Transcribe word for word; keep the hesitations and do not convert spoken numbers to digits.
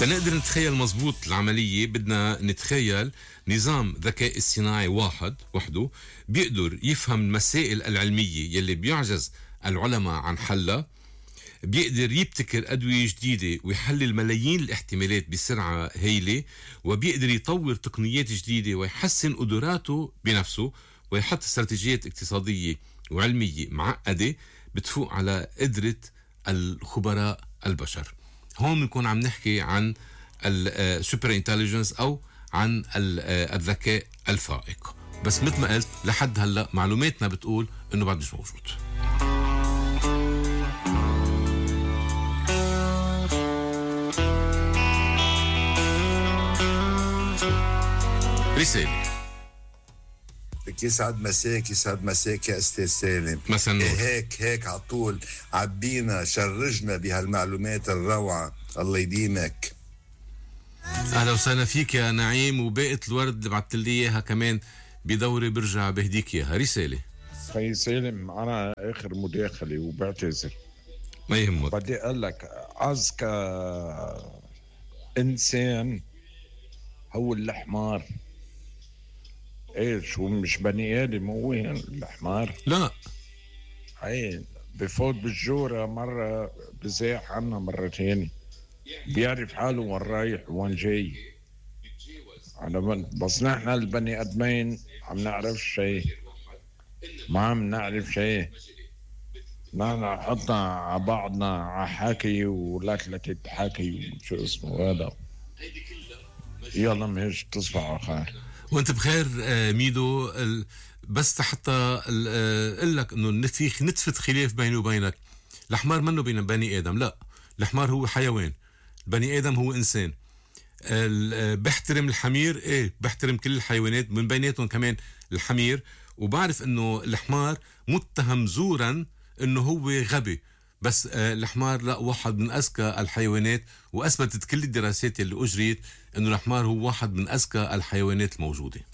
تنقدر نتخيل مزبوط العملية بدنا نتخيل نظام ذكاء اصطناعي واحد وحده بيقدر يفهم المسائل العلمية يلي بيعجز العلماء عن حلها، بيقدر يبتكر أدوية جديدة ويحلل ملايين الاحتمالات بسرعة هائلة، وبيقدر يطور تقنيات جديدة ويحسن قدراته بنفسه، ويحط استراتيجيات اقتصادية وعلمية معقدة بتفوق على قدرة الخبراء البشر. هون بنكون عم نحكي عن السوبر انتليجنس أو عن الذكاء الفائق. بس مثل ما قلت لحد هلأ معلوماتنا بتقول إنه بعد مش موجود. رسالة. يسعد مساك يسعد مساك يا أستاذ سالم. مساء النور. هيك هيك على طول عبينا شرجنا بهالمعلومات الروعة، الله يديمك. أهلا وسهلا فيك يا نعيم، وباقة الورد اللي بعثت لي إياها كمان بدوري برجع بهديك إياها. رسالة. خي سالم، أنا آخر مداخلة وبعتذر. ما يهمك. بدي أقول لك أذكى إنسان هو الحمار. ايش هو مش بني ادم؟ هو الحمار؟ لا، هي بفوت بالجورة مرة بزاح عنا مرتين، بيعرف حاله وين رايح وين جاي. على بس نحن البني ادمين عم نعرف شيء، ما عم نعرف شيء. نحن حطنا على بعضنا على حكي ولكلة حكي وشو اسمه هذا. يلا مش تصبح على خير. وانت بخير ميدو. بس حتى اقول لك انه في نتفة خلاف بيني وبينك. الحمار منه بين بني ادم، لا، الحمار هو حيوان، البني ادم هو انسان. بحترم الحمير، ايه بحترم كل الحيوانات، من بيناتهم كمان الحمير. وبعرف انه الحمار متهم زورا انه هو غبي، بس الحمار لا، واحد من أذكى الحيوانات، وأثبتت كل الدراسات اللي أجريت أنه الحمار هو واحد من أذكى الحيوانات الموجودة.